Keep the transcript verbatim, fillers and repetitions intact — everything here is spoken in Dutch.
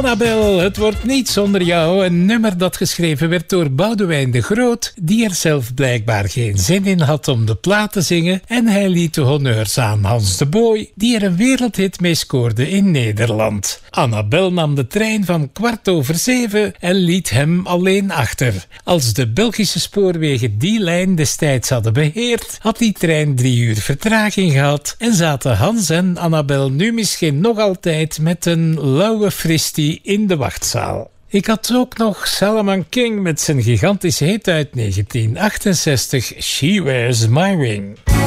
Annabel, het wordt niet zonder jou. Een nummer dat geschreven werd door Boudewijn de Groot, die er zelf blijkbaar geen zin in had om de plaat te zingen. En hij liet de honneurs aan Hans de Boy, die er een wereldhit mee scoorde in Nederland. Annabel nam de trein van kwart over zeven en liet hem alleen achter. Als de Belgische spoorwegen die lijn destijds hadden beheerd, had die trein drie uur vertraging gehad en zaten Hans en Annabel nu misschien nog altijd met een lauwe fristie in de wachtzaal. Ik had ook nog Salomon King met zijn gigantische hit uit negentien achtenzestig, She Wears My Ring.